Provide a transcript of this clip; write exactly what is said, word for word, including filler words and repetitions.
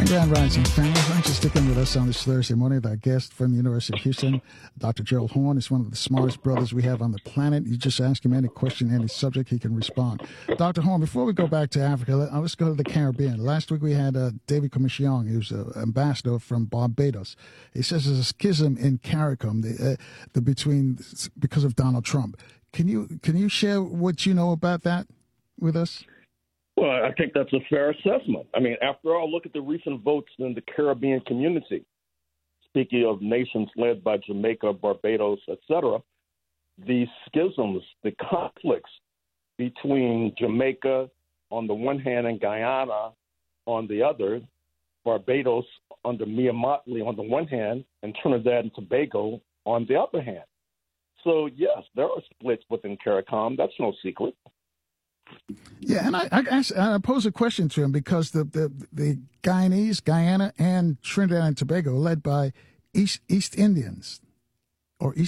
Grand Rising family, thanks for sticking with us on this Thursday morning with our guest from the University of Houston, Doctor Gerald Horne. Is one of the smartest brothers we have on the planet. You just ask him any question, any subject, he can respond. Doctor Horne, before we go back to Africa, let, let's go to the Caribbean. Last week we had uh, David Commission, who's an ambassador from Barbados. He says there's a schism in CARICOM the, uh, the between because of Donald Trump. Can you can you share what you know about that with us? Well, I think that's a fair assessment. I mean, after all, look at the recent votes in the Caribbean community. Speaking of nations led by Jamaica, Barbados, et cetera, the schisms, the conflicts between Jamaica on the one hand and Guyana on the other, Barbados under Mia Mottley on the one hand, and Trinidad and Tobago on the other hand. So, yes, there are splits within CARICOM. That's no secret. Yeah, and I, I, asked, I pose a question to him because the, the, the Guyanese, Guyana, and Trinidad and Tobago are led by East East Indians or East